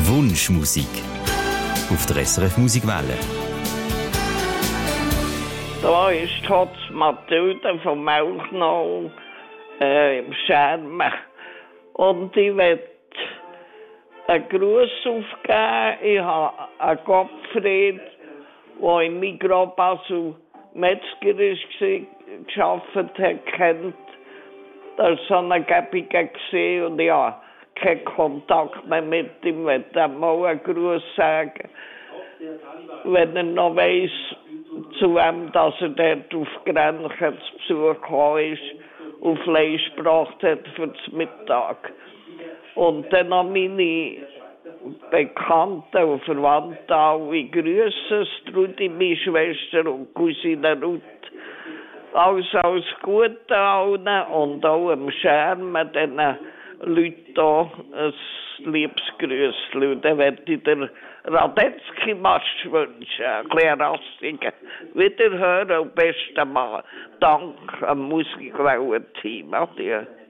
Wunschmusik auf der SRF Musikwelle. Da ist heute Mathilde vom Melchnau im Schermen. Und ich möchte einen Gruß aufgeben. Ich habe einen Gottfried, der im Mikrobasel Metzger gearbeitet hat, kennt. Das ist so ein Gäbiger gesehen und ich habe keinen Kontakt mehr mit ihm. Ich möchte ihm mal einen Gruß sagen. Wenn er noch weiss, zu wem dass er dort auf Grenchen zu Besuch gekommen ist und Fleisch gebracht hat für den Mittag. Und dann noch meine Bekannten und Verwandten alle grüßen, Trudi, meine Schwester und Cousine Ruth. Alles Gute allen und auch am Schermen, diesen Leuten hier ein Liebesgrüßchen. Und dann möchte ich der Radetzky-Marsch wünschen, ein bisschen rassigen Wiederhören und besten Mal Dank am Musikwellen-Team. Adieu.